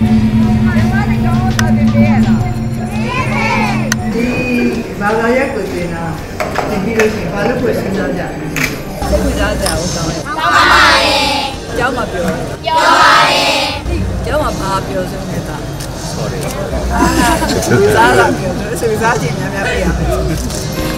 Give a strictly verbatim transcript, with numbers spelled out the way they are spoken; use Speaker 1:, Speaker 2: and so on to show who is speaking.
Speaker 1: ဘာသာရပ်ကိုသင်တာသင်ပြီးလို့ရှိရင်ဘာလို့ကိုစဉ်းစားကြလဲစိတ်ဝင်စားကြအောင်တောင်းတယ်တောင်းပါပါတယ်ကျောင်းမှာပြောပြောပါတယ်ကျောင်းမှာဘာပြောဆုံးနေတာ sorry အာစားလာပြောဆိုစားခြင်းများများပြရမယ်